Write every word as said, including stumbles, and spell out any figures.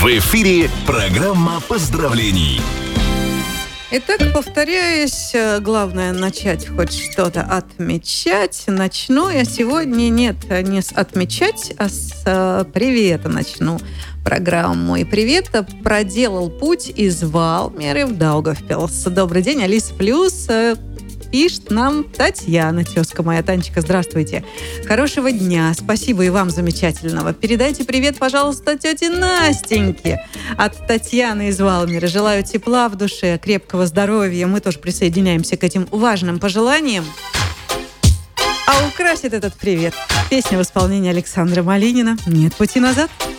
В эфире программа поздравлений. Итак, повторяюсь, главное начать хоть что-то отмечать. Начну я сегодня, нет, не с отмечать, а с привета начну программу. И привет проделал путь из Валмеры в Даугавпилс. Добрый день, Алис Плюс. Пишет нам Татьяна, тезка моя. Танечка, здравствуйте. Хорошего дня. Спасибо и вам замечательного. Передайте привет, пожалуйста, тете Настеньке от Татьяны из Валмеры. Желаю тепла в душе, крепкого здоровья. Мы тоже присоединяемся к этим важным пожеланиям. А украсит этот привет песня в исполнении Александра Малинина «Нет пути назад».